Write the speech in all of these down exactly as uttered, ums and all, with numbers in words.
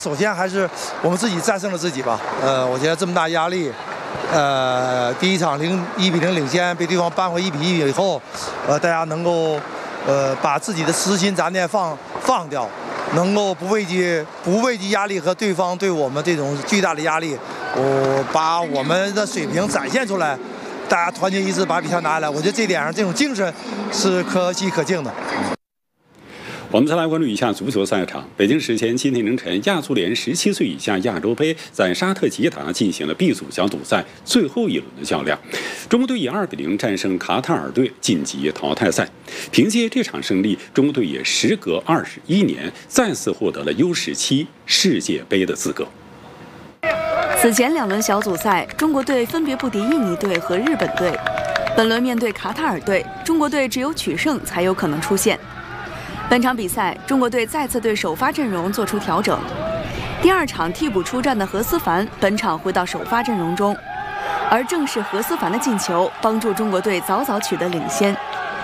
首先还是我们自己战胜了自己吧。呃，我觉得这么大压力，呃，第一场零一比零领先，被对方扳回一比一以后，呃，大家能够呃把自己的私心杂念放放掉，能够不畏惧不畏惧压力和对方对我们这种巨大的压力，我把我们的水平展现出来，大家团结一致把比赛拿下来。我觉得这点上这种精神是可喜可敬的。 我们再来关注一下足球赛场。北京时间今天凌晨，亚足联十七岁以下亚洲杯在沙特吉达进行了 B 组小组赛最后一轮的较量，中国队以二比零战胜卡塔尔队晋级淘汰赛。凭借这场胜利，中国队也时隔二十一年再次获得了 U 十七世界杯的资格。 此前两轮小组赛，中国队分别不敌印尼队和日本队。本轮面对卡塔尔队，中国队只有取胜才有可能出线。本场比赛，中国队再次对首发阵容做出调整。第二场替补出战的何思凡，本场回到首发阵容中，而正是何思凡的进球，帮助中国队早早取得领先。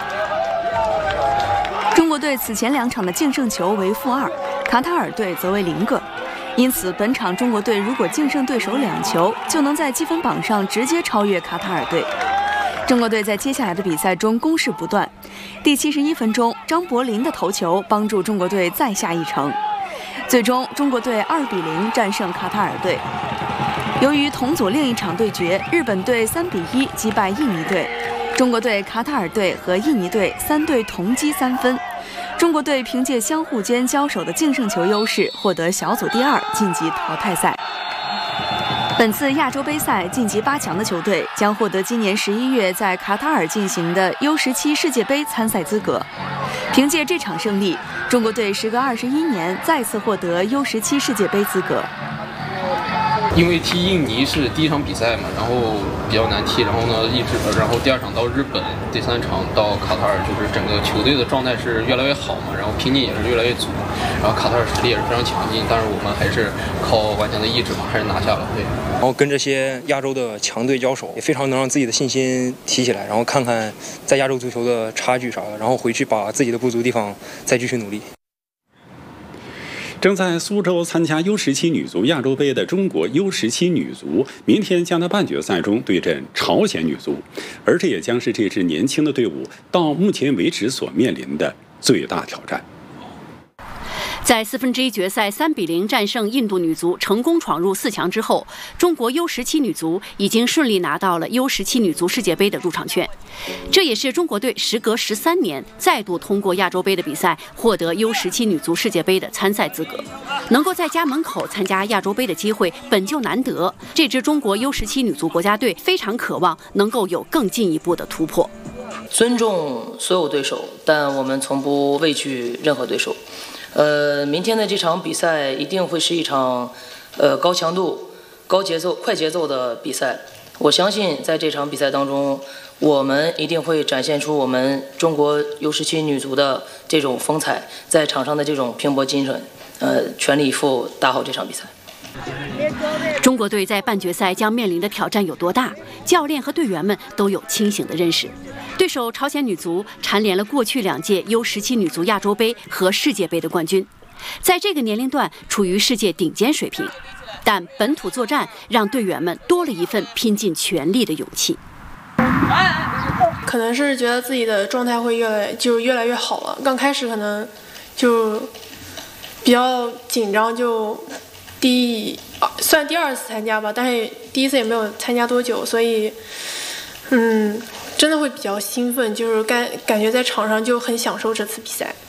中国队此前两场的净胜球为负二，卡塔尔队则为零个，因此本场中国队如果净胜对手两球，就能在积分榜上直接超越卡塔尔队。中国队在接下来的比赛中攻势不断，第七十一分钟，张伯苓的头球帮助中国队再下一城，最终中国队二比零战胜卡塔尔队。由于同组另一场对决，日本队三比一击败印尼队，中国队、卡塔尔队和印尼队三队同积三分，中国队凭借相互间交手的净胜球优势，获得小组第二，晋级淘汰赛。本次亚洲杯赛晋级八强的球队将获得今年十一月在卡塔尔进行的 U 十七世界杯参赛资格。凭借这场胜利，中国队时隔二十一年再次获得 U 十七世界杯资格。 因为踢印尼是第一场比赛嘛，然后比较难踢，然后呢一直，然后第二场到日本，第三场到卡塔尔，就是整个球队的状态是越来越好嘛，然后拼劲也是越来越足，然后卡塔尔实力也是非常强劲，但是我们还是靠顽强的意志嘛，还是拿下了。对， 然后跟这些亚洲的强队交手，也非常能让自己的信心提起来，然后看看在亚洲足球的差距啥的，然后回去把自己的不足地方再继续努力。 正在苏州参加 U 十七女足亚洲杯的中国 U 十七女足，明天将在半决赛中对阵朝鲜女足，而这也将是这支年轻的队伍到目前为止所面临的最大挑战。 在四分之一决赛三比零战胜印度女足，成功闯入四强之后，中国 U 十七女足已经顺利拿到了 U 十七女足世界杯的入场券。这也是中国队时隔十三年再度通过亚洲杯的比赛获得 U 十七女足世界杯的参赛资格。能够在家门口参加亚洲杯的机会本就难得，这支中国 U 十七女足国家队非常渴望能够有更进一步的突破。 尊重所有对手，但我们从不畏惧任何对手。呃，明天的这场比赛一定会是一场，呃，高强度、高节奏、快节奏的比赛。我相信在这场比赛当中，我们一定会展现出我们中国 U 十七女足的这种风采，在场上的这种拼搏精神，呃，全力以赴打好这场比赛。 中国队在半决赛将面临的挑战有多大？教练和队员们都有清醒的认识。对手朝鲜女足蝉联了过去两届 U 十七女足亚洲杯和世界杯的冠军，在这个年龄段处于世界顶尖水平，但本土作战让队员们多了一份拼尽全力的勇气。 可能是觉得自己的状态会越来就越来越好了，刚开始可能就比较紧张，就第算第二次参加吧，但是第一次也没有参加多久，所以嗯。真的会比较兴奋，就是感感觉在场上就很享受这次比赛。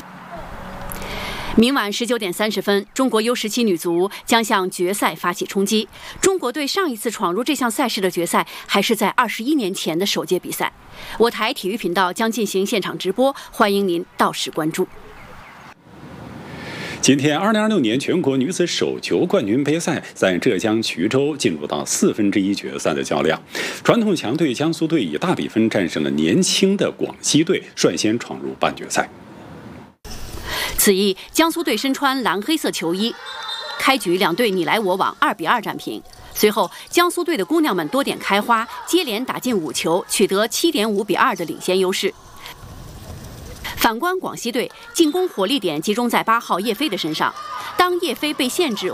明晚十九点三十分，中国 U 十七女足将向决赛发起冲击。中国队上一次闯入这项赛事的决赛，还是在二十一年前的首届比赛。我台体育频道将进行现场直播，欢迎您到时关注。 今天，二零二六年全国女子手球冠军杯赛在浙江衢州进入到四分之一决赛的较量。传统强队江苏队以大比分战胜了年轻的广西队，率先闯入半决赛。 此役，江苏队身穿蓝黑色球衣，开局两队你来我往，二比二战平。随后，江苏队的姑娘们多点开花，接连打进五球，取得七点五比二的领先优势。 反观广西队，进攻火力点集中在八号叶飞的身上。当叶飞被限制